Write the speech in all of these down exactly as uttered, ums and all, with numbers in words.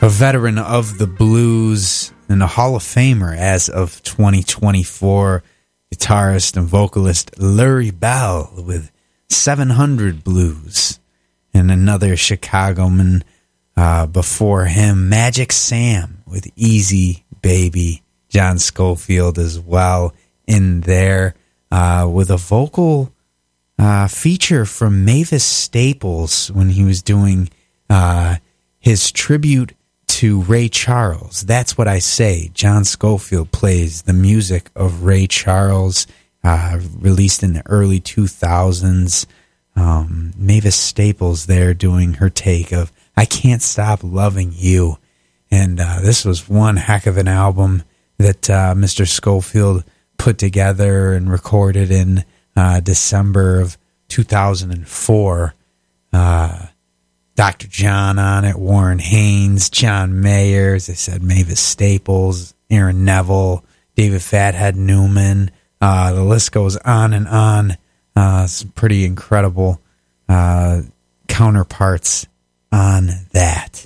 a veteran of the blues and a Hall of Famer as of twenty twenty-four, guitarist and vocalist Lurie Bell with seven hundred Blues, and another Chicagoman uh, before him, Magic Sam with Easy Baby. John Scofield as well in there uh, with a vocal uh, feature from Mavis Staples when he was doing uh, his tribute to Ray Charles. That's what I say. John Scofield plays the music of Ray Charles, uh, released in the early two thousands. Um, Mavis Staples there doing her take of I Can't Stop Loving You. And uh, this was one heck of an album that uh, Mister Scofield put together and recorded in uh, December of two thousand four. Uh, Doctor John on it, Warren Haynes, John Mayer, as I said, Mavis Staples, Aaron Neville, David Fathead Newman. Uh, the list goes on and on. Uh, some pretty incredible uh, counterparts on that.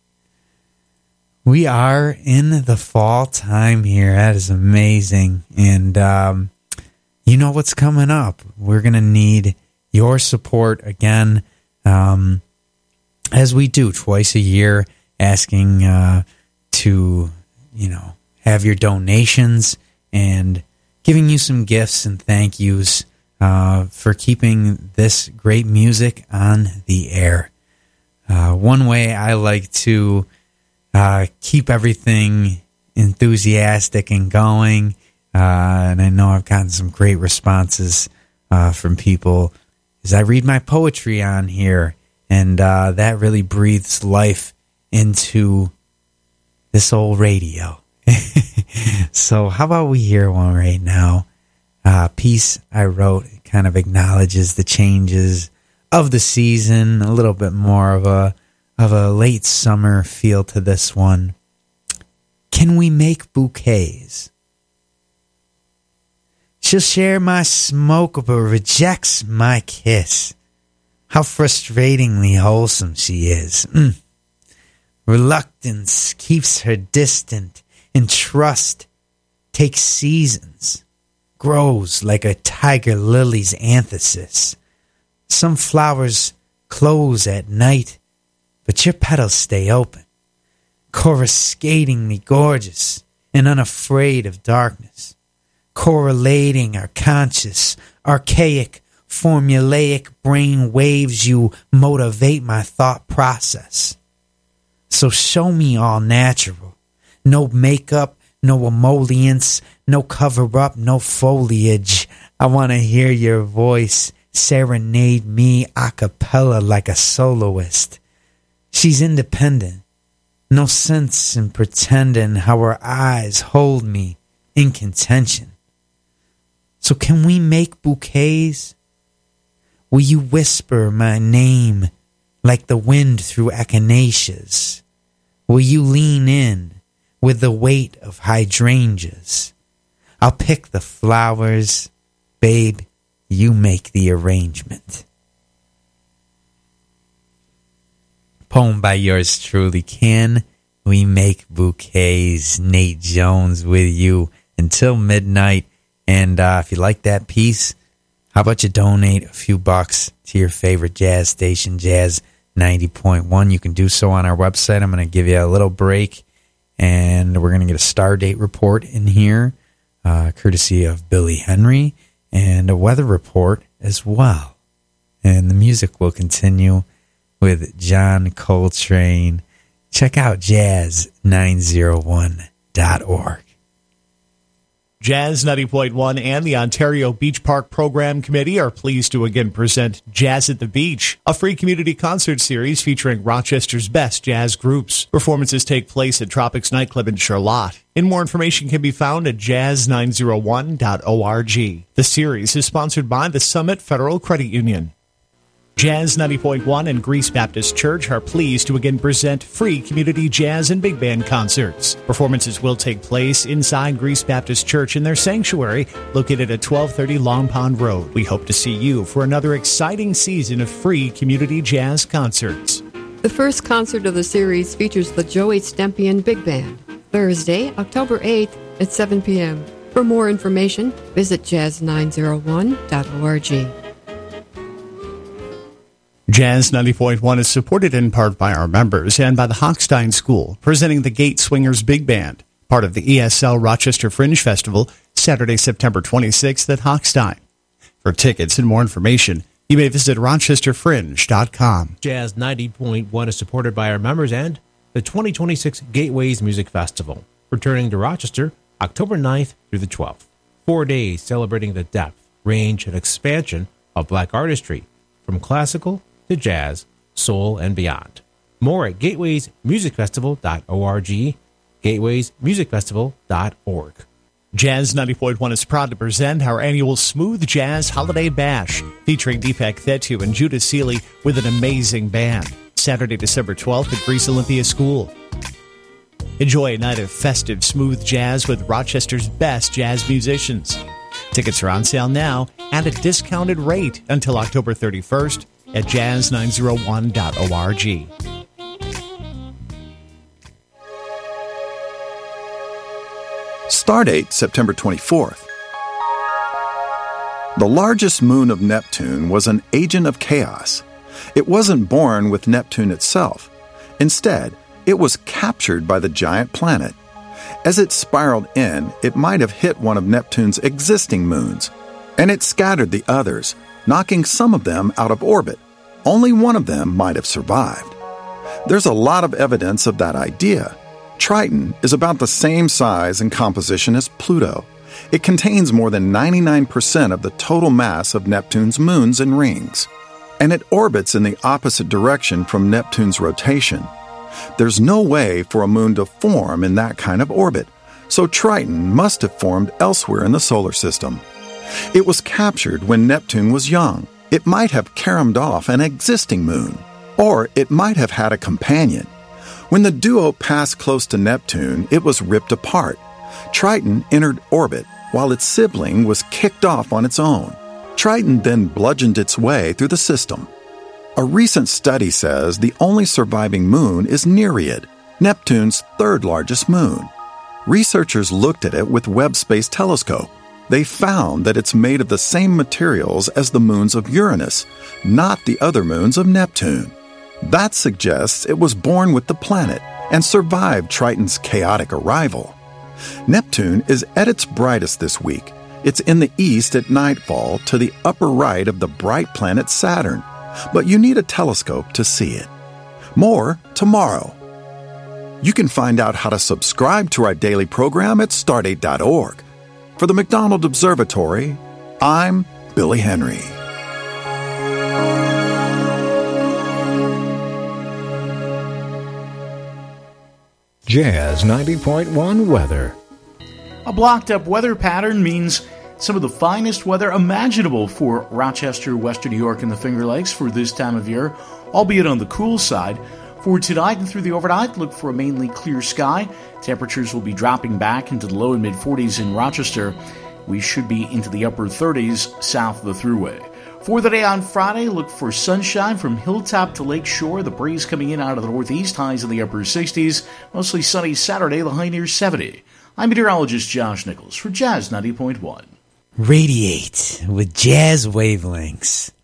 We are in the fall time here. That is amazing. And um, you know what's coming up. We're going to need your support again, um, as we do twice a year, asking uh, to, you know, have your donations and giving you some gifts and thank yous uh, for keeping this great music on the air. Uh, one way I like to Uh, keep everything enthusiastic and going. Uh, and I know I've gotten some great responses uh, from people as I read my poetry on here. And uh, that really breathes life into this old radio. So how about we hear one right now? Uh, piece I wrote kind of acknowledges the changes of the season, a little bit more of a of a late summer feel to this one. Can we make bouquets? She'll share my smoke but rejects my kiss. How frustratingly wholesome she is. Mm. Reluctance keeps her distant, and trust takes seasons, grows like a tiger lily's anthesis. Some flowers close at night, but your petals stay open, coruscatingly gorgeous and unafraid of darkness, correlating our conscious, archaic, formulaic brain waves. You motivate my thought process. So show me all natural, no makeup, no emollients, no cover-up, no foliage. I want to hear your voice serenade me a cappella like a soloist. She's independent. No sense in pretending how her eyes hold me in contention. So can we make bouquets? Will you whisper my name like the wind through echinaceas? Will you lean in with the weight of hydrangeas? I'll pick the flowers. Babe, you make the arrangement. Poem by yours truly. Can we make bouquets? Nate Jones with you until midnight. And uh, if you like that piece, how about you donate a few bucks to your favorite jazz station, Jazz ninety point one. You can do so on our website. I'm going to give you a little break, and we're going to get a star date report in here, uh, courtesy of Billy Henry, and a weather report as well. And the music will continue with John Coltrane. Check out jazz nine oh one dot org. Jazz ninety point one and the Ontario Beach Park Program Committee are pleased to again present Jazz at the Beach, a free community concert series featuring Rochester's best jazz groups. Performances take place at Tropics Nightclub in Charlotte. And more information can be found at jazz nine oh one dot org. The series is sponsored by the Summit Federal Credit Union. Jazz ninety point one and Greece Baptist Church are pleased to again present free community jazz and big band concerts. Performances will take place inside Greece Baptist Church in their sanctuary, located at twelve thirty Long Pond Road. We hope to see you for another exciting season of free community jazz concerts. The first concert of the series features the Joey Stempian Big Band, Thursday, October eighth at seven p.m. For more information, visit jazz nine oh one dot org. Jazz ninety point one is supported in part by our members and by the Hochstein School, presenting the Gate Swingers Big Band, part of the E S L Rochester Fringe Festival, Saturday, September twenty-sixth at Hochstein. For tickets and more information, you may visit rochester fringe dot com. Jazz ninety point one is supported by our members and the twenty twenty-six Gateways Music Festival, returning to Rochester October ninth through the twelfth. Four days celebrating the depth, range, and expansion of black artistry, from classical to jazz, soul, and beyond. More at gateways music festival dot org, gateways music festival dot org. Jazz ninety point one is proud to present our annual Smooth Jazz Holiday Bash, featuring Deepak Thettu and Judah Seeley with an amazing band. Saturday, December twelfth at Greece Olympia School. Enjoy a night of festive smooth jazz with Rochester's best jazz musicians. Tickets are on sale now and at a discounted rate until October thirty-first at jazz nine oh one dot org. Stardate, September twenty-fourth. The largest moon of Neptune was an agent of chaos. It wasn't born with Neptune itself. Instead, it was captured by the giant planet. As it spiraled in, it might have hit one of Neptune's existing moons, and it scattered the others, knocking some of them out of orbit. Only one of them might have survived. There's a lot of evidence of that idea. Triton is about the same size and composition as Pluto. It contains more than ninety-nine percent of the total mass of Neptune's moons and rings, and it orbits in the opposite direction from Neptune's rotation. There's no way for a moon to form in that kind of orbit, so Triton must have formed elsewhere in the solar system. It was captured when Neptune was young. It might have caromed off an existing moon, or it might have had a companion. When the duo passed close to Neptune, it was ripped apart. Triton entered orbit while its sibling was kicked off on its own. Triton then bludgeoned its way through the system. A recent study says the only surviving moon is Nereid, Neptune's third largest moon. Researchers looked at it with Webb Space Telescope. They found that it's made of the same materials as the moons of Uranus, not the other moons of Neptune. That suggests it was born with the planet and survived Triton's chaotic arrival. Neptune is at its brightest this week. It's in the east at nightfall to the upper right of the bright planet Saturn, but you need a telescope to see it. More tomorrow. You can find out how to subscribe to our daily program at stardate dot org. For the McDonald Observatory, I'm Billy Henry. Jazz ninety point one weather. A blocked-up weather pattern means some of the finest weather imaginable for Rochester, Western New York, and the Finger Lakes for this time of year, albeit on the cool side. For tonight and through the overnight, look for a mainly clear sky. Temperatures will be dropping back into the low and mid-forties in Rochester. We should be into the upper thirties south of the Thruway. For the day on Friday, look for sunshine from hilltop to lake shore. The breeze coming in out of the northeast, highs in the upper sixties. Mostly sunny Saturday, the high near seventy. I'm meteorologist Josh Nichols for Jazz ninety point one. Radiate with jazz wavelengths.